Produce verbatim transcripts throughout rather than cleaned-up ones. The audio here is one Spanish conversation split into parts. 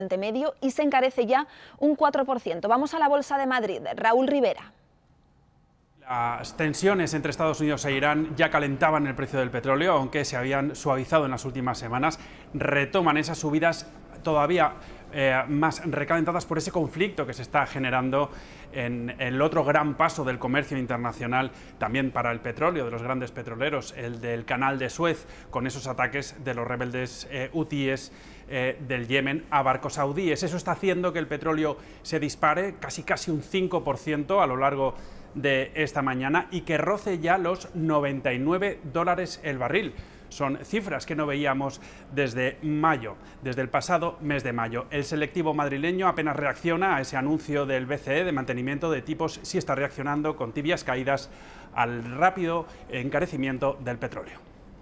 medio y se encarece ya un cuatro por ciento. Vamos a la Bolsa de Madrid. Raúl Rivera. Las tensiones entre Estados Unidos e Irán ya calentaban el precio del petróleo, aunque se habían suavizado en las últimas semanas. Retoman esas subidas todavía eh, más recalentadas por ese conflicto que se está generando en el otro gran paso del comercio internacional, también para el petróleo, de los grandes petroleros, el del Canal de Suez, con esos ataques de los rebeldes eh, hutíes eh, del Yemen a barcos saudíes. Eso está haciendo que el petróleo se dispare casi casi un cinco por ciento a lo largo de esta mañana y que roce ya los noventa y nueve dólares el barril. Son cifras que no veíamos desde mayo, desde el pasado mes de mayo. El selectivo madrileño apenas reacciona a ese anuncio del B C E de mantenimiento de tipos, sí está reaccionando con tibias caídas al rápido encarecimiento del petróleo.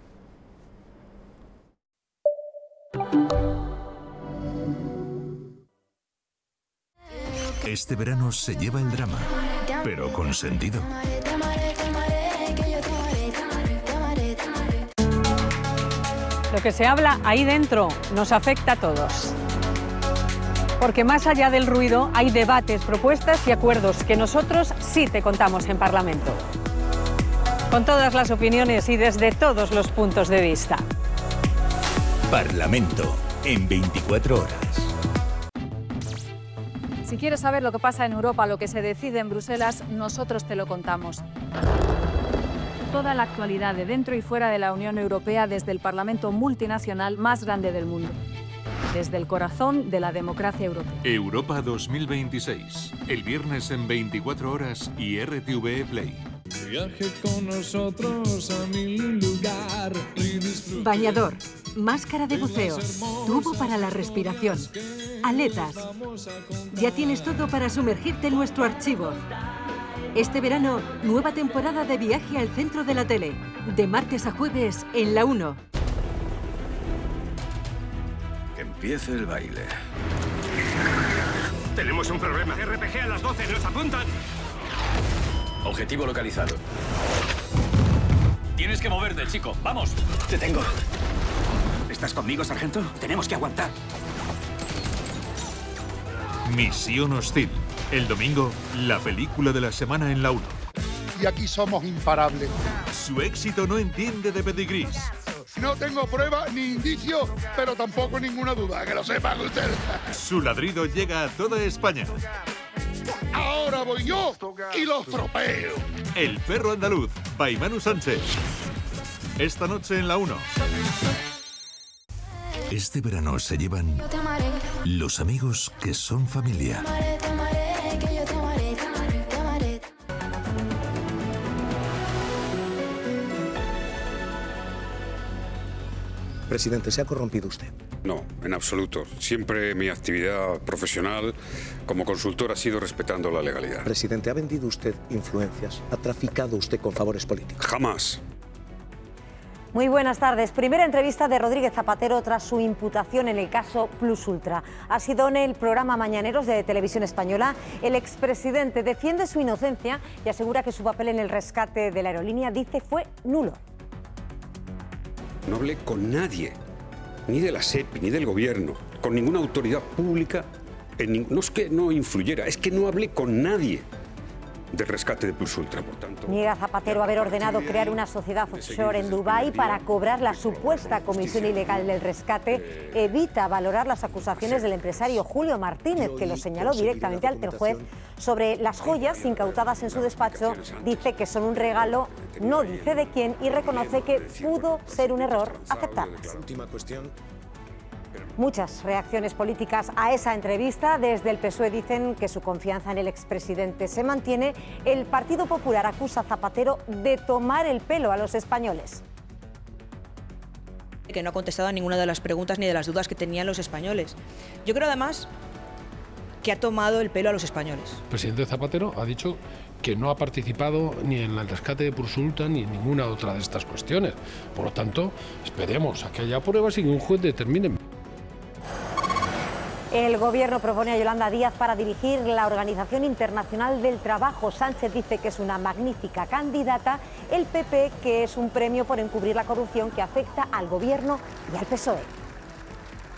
Este verano se lleva el drama, pero con sentido. Lo que se habla ahí dentro nos afecta a todos. Porque más allá del ruido hay debates, propuestas y acuerdos que nosotros sí te contamos en Parlamento. Con todas las opiniones y desde todos los puntos de vista. Parlamento en veinticuatro horas. Si quieres saber lo que pasa en Europa, lo que se decide en Bruselas, nosotros te lo contamos. Toda la actualidad de dentro y fuera de la Unión Europea desde el Parlamento multinacional más grande del mundo. Desde el corazón de la democracia europea. Europa dos mil veintiséis. El viernes en veinticuatro horas y R T V E Play. Viaje con nosotros a mi lugar. Bañador, máscara de buceo, tubo para la respiración, aletas. Ya tienes todo para sumergirte en nuestro archivo. Este verano, nueva temporada de Viaje al centro de la tele. De martes a jueves en la uno. Que empiece el baile. Tenemos un problema. R P G a las doce, nos apuntan. Objetivo localizado. Tienes que moverte, chico. ¡Vamos! Te tengo. ¿Estás conmigo, sargento? Tenemos que aguantar. Misión Hostil. El domingo, la película de la semana en la uno. Y aquí somos imparables. Su éxito no entiende de pedigrís. No tengo prueba ni indicio, pero tampoco ninguna duda, que lo sepan ustedes. Su ladrido llega a toda España. Ahora voy yo y los tropeo. El perro andaluz, by Manu Sánchez. Esta noche en la uno. Este verano se llevan los amigos que son familia. Presidente, ¿se ha corrompido usted? No, en absoluto. Siempre mi actividad profesional como consultor ha sido respetando la legalidad. Presidente, ¿ha vendido usted influencias? ¿Ha traficado usted con favores políticos? Jamás. Muy buenas tardes. Primera entrevista de Rodríguez Zapatero tras su imputación en el caso Plus Ultra. Ha sido en el programa Mañaneros de Televisión Española. El expresidente defiende su inocencia y asegura que su papel en el rescate de la aerolínea, dice, fue nulo. No hablé con nadie, ni de la SEPI, ni del gobierno, con ninguna autoridad pública. En, no es que no influyera, es que no hablé con nadie del rescate de Plus Ultra, por tanto. Niega Zapatero haber ordenado crear una sociedad offshore en Dubái para cobrar la supuesta comisión ilegal del rescate. Evita valorar las acusaciones del empresario Julio Martínez, que lo señaló directamente ante el juez sobre las joyas incautadas en su despacho. Dice que son un regalo, no dice de quién, y reconoce que pudo ser un error aceptarlas. Última cuestión. Muchas reacciones políticas a esa entrevista. Desde el P S O E dicen que su confianza en el expresidente se mantiene. El Partido Popular acusa a Zapatero de tomar el pelo a los españoles. Que no ha contestado a ninguna de las preguntas ni de las dudas que tenían los españoles. Yo creo además que ha tomado el pelo a los españoles. El presidente Zapatero ha dicho que no ha participado ni en el rescate de Plus Ultra ni en ninguna otra de estas cuestiones. Por lo tanto, esperemos a que haya pruebas y que un juez determine. El Gobierno propone a Yolanda Díaz para dirigir la Organización Internacional del Trabajo. Sánchez dice que es una magnífica candidata. El P P, que es un premio por encubrir la corrupción que afecta al Gobierno y al P S O E.